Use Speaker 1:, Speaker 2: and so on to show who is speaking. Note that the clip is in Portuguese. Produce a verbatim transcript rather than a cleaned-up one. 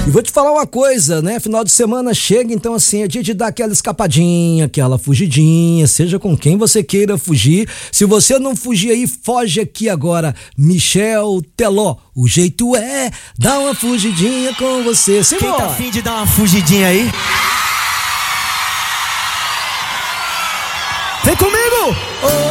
Speaker 1: E vou te falar uma coisa, né? Final de semana chega, então assim, é dia de dar aquela escapadinha, aquela fugidinha, seja com quem você queira fugir. Se você não fugir aí, foge aqui agora. Michel Teló, o jeito é dar uma fugidinha com você. Simbora.
Speaker 2: Quem tá afim de dar uma fugidinha aí? Vem comigo! Oh!